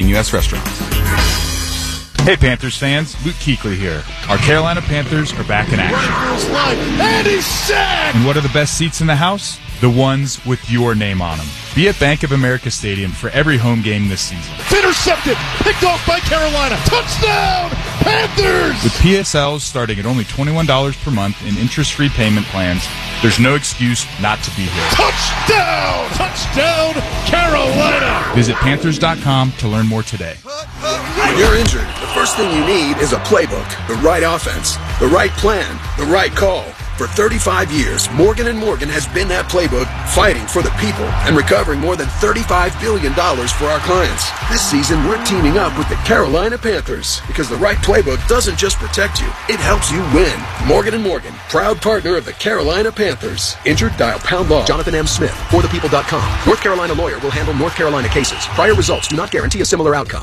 U.S. restaurants. Hey Panthers fans, Luke Kuechly here. Our Carolina Panthers are back in action. And he's sacked! And what are the best seats in the house? The ones with your name on them. Be at Bank of America Stadium for every home game this season. Intercepted! Picked off by Carolina! Touchdown! Panthers! With PSLs starting at only $21 per month in interest-free payment plans, there's no excuse not to be here. Touchdown! Touchdown, Carolina! Visit Panthers.com to learn more today. When you're injured, the first thing you need is a playbook, the right offense, the right plan, the right call. For 35 years, Morgan & Morgan has been that playbook, fighting for the people and recovering more than $35 billion for our clients. This season, we're teaming up with the Carolina Panthers because the right playbook doesn't just protect you, it helps you win. Morgan & Morgan, proud partner of the Carolina Panthers. Injured? Dial pound law. Jonathan M. Smith, forthepeople.com. North Carolina lawyer will handle North Carolina cases. Prior results do not guarantee a similar outcome.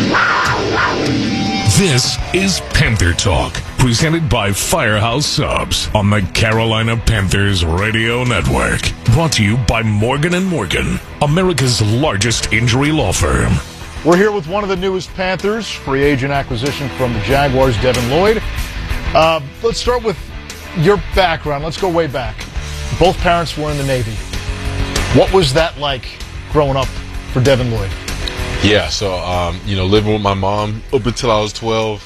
This is Panther Talk, presented by Firehouse Subs on the Carolina Panthers Radio Network. Brought to you by Morgan & Morgan, America's largest injury law firm. We're here with one of the newest Panthers, free agent acquisition from the Jaguars, Devin Lloyd. Let's start with your background. Let's go way back. Both parents were in the Navy. What was that like growing up for Devin Lloyd? Yeah, so, living with my mom up until I was 12,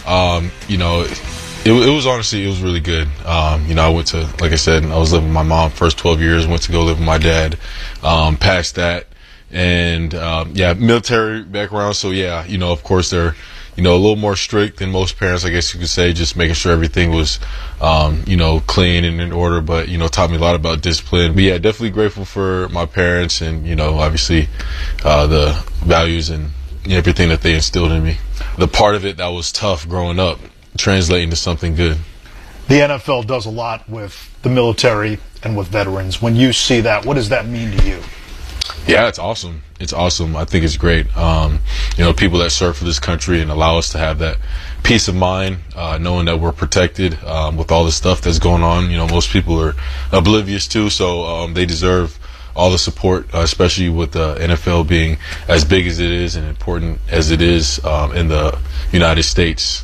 it was honestly, it was really good. I went to, like I said, I was living with my mom first 12 years, went to go live with my dad, past that. And, military background. So, yeah, of course they're, a little more strict than most parents, I guess you could say, just making sure everything was, clean and in order, but, taught me a lot about discipline. But yeah, definitely grateful for my parents and, obviously, the values and everything that they instilled in me. The part of it that was tough growing up, translating to something good. The NFL does a lot with the military and with veterans. When you see that, what does that mean to you? Yeah, it's awesome. It's awesome. I think it's great. People that serve for this country and allow us to have that peace of mind, knowing that we're protected with all the stuff that's going on. Most people are oblivious to, so they deserve all the support, especially with the NFL being as big as it is and important as it is in the United States.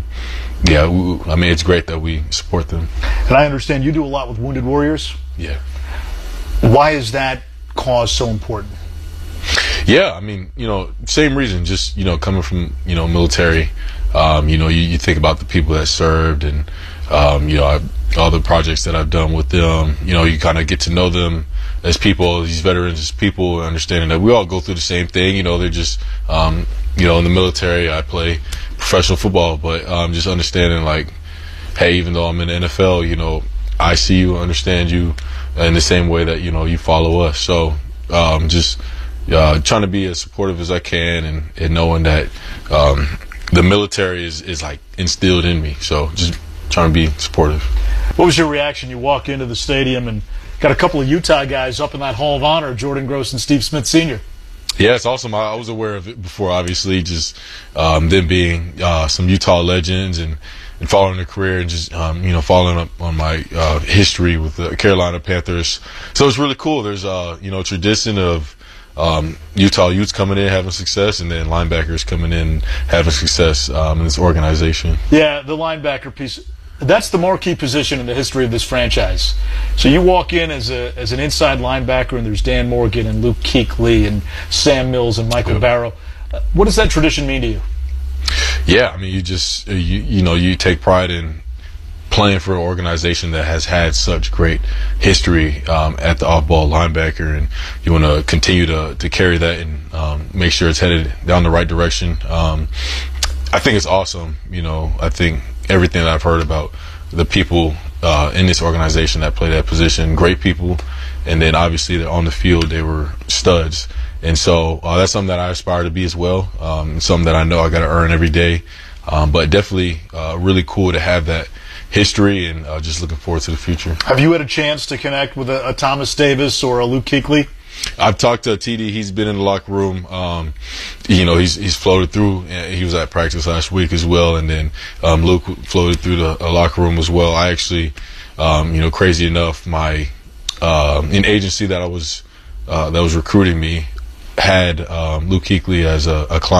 It's great that we support them. And I understand you do a lot with Wounded Warriors. Yeah. Why is that cause so important? Yeah, same reason, just, coming from, military, you think about the people that served and, all the projects that I've done with them, you kind of get to know them as people, these veterans as people, understanding that we all go through the same thing, they're just, in the military, I play professional football, but just understanding like, hey, even though I'm in the NFL, I see you, understand you in the same way that, you follow us. So just trying to be as supportive as I can and knowing that the military is like instilled in me. So just trying to be supportive. What was your reaction? You walk into the stadium and got a couple of Utah guys up in that Hall of Honor, Jordan Gross and Steve Smith Sr. Yeah, it's awesome. I was aware of it before, obviously, just them being some Utah legends and following their career and just, following up on my history with the Carolina Panthers. So it's really cool. There's, tradition of Utah youths coming in having success and then linebackers coming in having success in this organization. Yeah, the linebacker piece. That's the marquee position in the history of this franchise. So you walk in as an inside linebacker, and there's Dan Morgan and Luke Kuechly and Sam Mills and Michael Barrow. What does that tradition mean to you? Yeah, you just you take pride in playing for an organization that has had such great history at the off-ball linebacker, and you want to continue to carry that and make sure it's headed down the right direction. I think it's awesome. I think everything that I've heard about the people in this organization that play that position, great people, and then obviously they're on the field, they were studs. And so that's something that I aspire to be as well, something that I know I got to earn every day. But definitely really cool to have that history and just looking forward to the future. Have you had a chance to connect with a Thomas Davis or a Luke Kuechly? I've talked to TD. He's been in the locker room. He's floated through. He was at practice last week as well, and then Luke floated through the locker room as well. I actually, crazy enough, my an agency that was recruiting me had Luke Kuechly as a client.